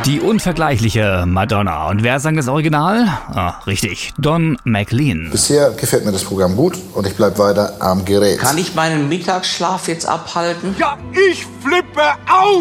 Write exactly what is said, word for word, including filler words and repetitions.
Die unvergleichliche Madonna. Und wer sang das Original? Ah, richtig, Don McLean. Bisher gefällt mir das Programm gut und ich bleibe weiter am Gerät. Kann ich meinen Mittagsschlaf jetzt abhalten? Ja, ich flippe aus!